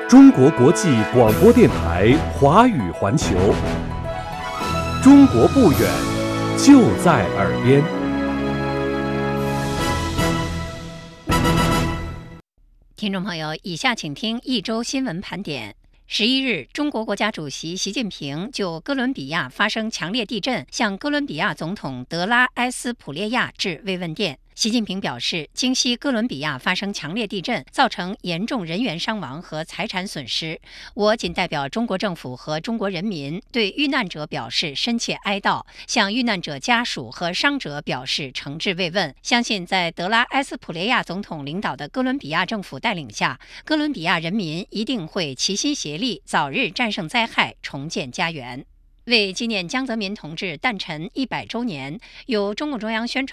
中国国际广播电台华语环球，中国不远，就在耳边。 听众朋友，以下请听一周新闻盘点。11日，中国国家主席习近平就哥伦比亚发生强烈地震，向哥伦比亚总统德拉埃斯普列亚致慰问电。习近平表示，今夕哥伦比亚发生强烈地震，造成严重人员伤亡和财产损失。我谨代表中国政府和中国人民对遇难者表示深切哀悼，向遇难者家属和伤者表示诚挚慰问。相信在德拉埃斯普列亚总统领导的哥伦比亚政府带领下，哥伦比亚人民一定会齐心协力，早日战胜灾害，重建家园。为纪念江泽民同志诞辰100周年，由中共中央宣传